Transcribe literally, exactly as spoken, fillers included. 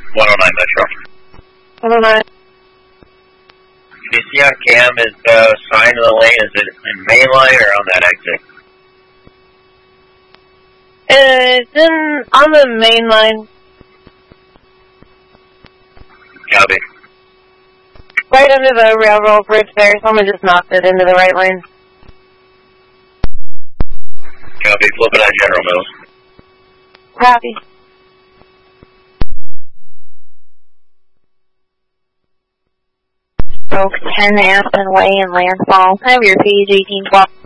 one oh nine Metro. one oh nine. You see on cam, is the sign of the lane, is it in main line or on that exit? It's in, on the main line. Copy. Right under the railroad bridge there, someone just knocked it into the right lane. Copy, flipping on General Mills. Copy. Oak ten Aspen Way and landfall. Have your P G eighteen twelve.